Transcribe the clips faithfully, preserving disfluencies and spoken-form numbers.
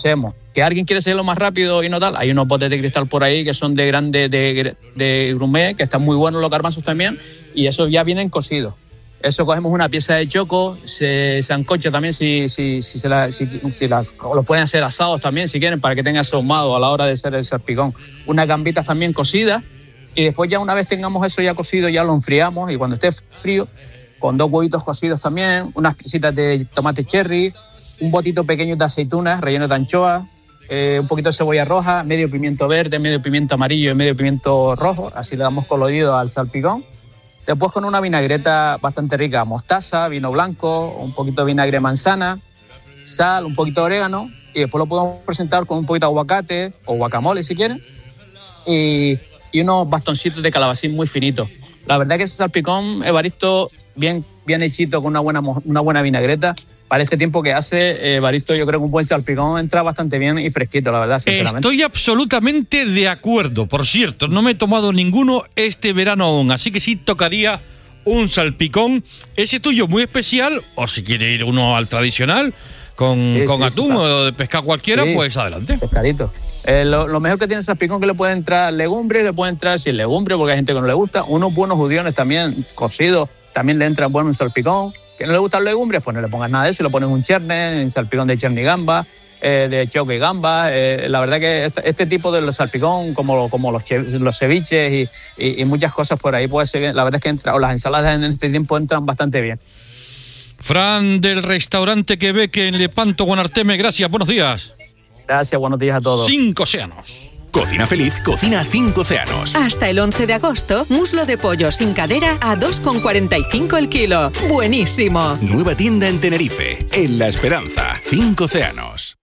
hacemos. Que alguien quiere hacerlo más rápido y no tal, hay unos botes de cristal por ahí que son de grande de, de gourmet, que están muy buenos los garbanzos también, y esos ya vienen cocidos. Eso cogemos una pieza de choco, se sancocha también, si, si, si, se la, si, si la, o lo pueden hacer asados también si quieren, para que tenga ese ahumado a la hora de hacer el salpicón. Unas gambitas también cocidas, y después ya una vez tengamos eso ya cocido, ya lo enfriamos, y cuando esté frío, con dos huevitos cocidos también, unas piecitas de tomate cherry, un botito pequeño de aceitunas relleno de anchoa, eh, un poquito de cebolla roja, medio pimiento verde, medio pimiento amarillo y medio pimiento rojo, así le damos colorido al salpicón. Después con una vinagreta bastante rica, mostaza, vino blanco, un poquito de vinagre de manzana, sal, un poquito de orégano, y después lo podemos presentar con un poquito de aguacate o guacamole si quieren, y, y unos bastoncitos de calabacín muy finitos. La verdad que ese salpicón, Evaristo, bien, bien hechito, con una buena, una buena vinagreta, para este tiempo que hace, Evaristo, yo creo que un buen salpicón entra bastante bien y fresquito, la verdad, sinceramente. Estoy absolutamente de acuerdo. Por cierto, no me he tomado ninguno este verano aún, así que sí tocaría un salpicón. Ese tuyo muy especial, o si quiere ir uno al tradicional, con, sí, con sí, atún o de pescado cualquiera, sí, pues adelante. Pescadito. Eh, lo, lo mejor que tiene el salpicón, que le puede entrar legumbre, le puede entrar sin legumbre, porque hay gente que no le gusta. Unos buenos judiones también, cocidos, también le entran bueno un salpicón. Que no le gustan los legumbres, pues no le pongas nada de eso, le pones un cherne, un salpicón de cherne y gamba, eh, de choque y gamba. Eh, la verdad que este, este tipo de salpicón, como, como los, che, los ceviches y, y, y muchas cosas por ahí, puede ser, la verdad es que entra, o las ensaladas en este tiempo entran bastante bien. Fran, del restaurante Quebeque en Lepanto, Guanarteme, gracias, buenos días. Gracias, buenos días a todos. Cinco océanos. Cocina Feliz, cocina cinco océanos. Hasta el once de agosto, muslo de pollo sin cadera a dos con cuarenta y cinco el kilo. ¡Buenísimo! Nueva tienda en Tenerife, en La Esperanza, cinco océanos.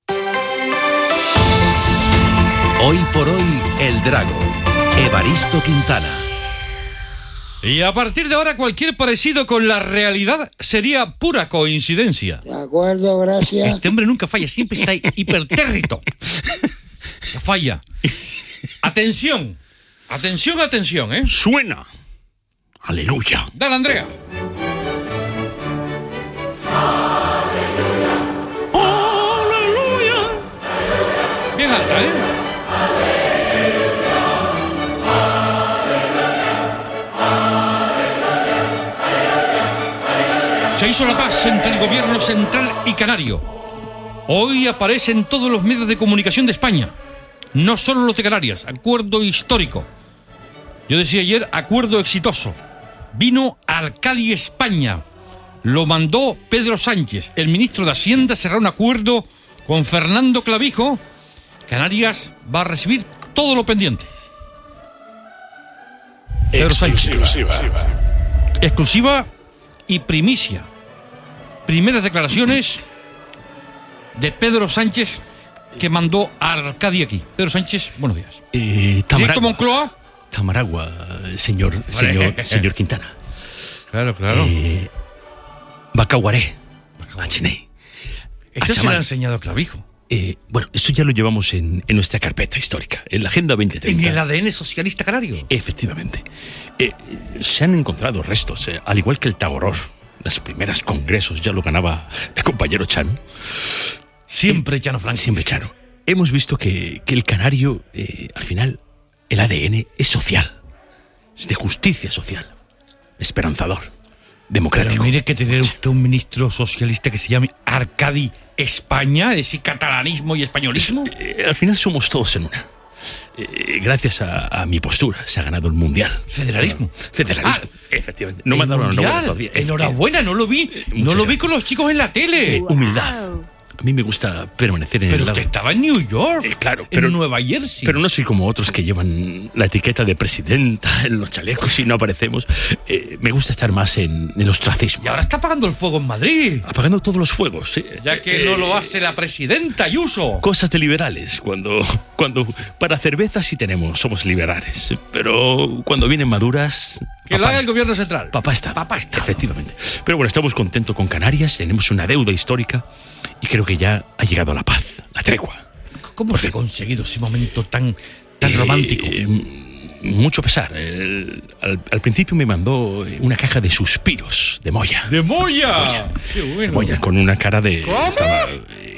Hoy por hoy, El Drago. Evaristo Quintana. Y a partir de ahora, cualquier parecido con la realidad sería pura coincidencia. De acuerdo, gracias. Este hombre nunca falla, siempre está hipertérrito. Falla. Atención. Atención, atención, ¿eh? Suena. Aleluya. Dale, Andrea. Aleluya. Aleluya. Bien alta, ¿eh? Se hizo la paz entre el gobierno central y canario. Hoy aparece en todos los medios de comunicación de España. No solo los de Canarias, acuerdo histórico. Yo decía ayer, acuerdo exitoso. Vino a Arcadi, España. Lo mandó Pedro Sánchez. El ministro de Hacienda cerró un acuerdo con Fernando Clavijo. Canarias va a recibir todo lo pendiente. Pedro Sánchez. Exclusiva. Exclusiva y primicia. Primeras declaraciones de Pedro Sánchez, que mandó a Arcadia aquí. Pedro Sánchez, buenos días. Eh, ¿Directo Moncloa? Tamaragua, señor, señor, señor Quintana. Claro, claro. Eh, Bacaguaré, Achené. Esto se le ha enseñado a Clavijo. Eh, bueno, eso ya lo llevamos en, en nuestra carpeta histórica, en la Agenda veinte treinta. ¿En el A D N socialista canario? Efectivamente. Eh, se han encontrado restos, eh, al igual que el Tagoror. Los primeros congresos ya lo ganaba el compañero Chano. Siempre Chano Franco. Siempre Chano. Hemos visto que, que el canario, eh, al final, el A D N es social. Es de justicia social. Esperanzador. Democrático. Pero mire que tener usted un ministro socialista que se llame Arcadi España, es decir, catalanismo y españolismo. Es, eh, al final somos todos en una. Eh, gracias a, a mi postura se ha ganado el mundial. Federalismo. Federalismo, ah, efectivamente. No me han dado la enhorabuena todavía. Enhorabuena, no lo vi. Eh, no lo vi con los chicos en la tele. Eh, humildad. A mí me gusta permanecer en pero el lado. Pero usted estaba en New York. Eh, claro, pero en Nueva Jersey. Pero no soy como otros que llevan la etiqueta de presidenta en los chalecos y no aparecemos. Eh, me gusta estar más en el ostracismo. Y ahora está apagando el fuego en Madrid. Apagando todos los fuegos, sí. Ya que eh, no lo hace la presidenta Ayuso. Cosas de liberales. Cuando, cuando para cerveza sí tenemos, somos liberales. Pero cuando vienen maduras. Que papá, lo haga el gobierno central. Papá está. Papá está. Efectivamente. Pero bueno, estamos contentos con Canarias. Tenemos una deuda histórica. Y creo que ya ha llegado la paz, la tregua. ¿Cómo se ha conseguido ese momento tan, tan eh, romántico? Eh, mucho pesar. El, al, al principio me mandó una caja de suspiros de Moya. ¡De Moya! Moya. ¡Qué bueno! Moya, con una cara de... ¿Cómo? Estaba,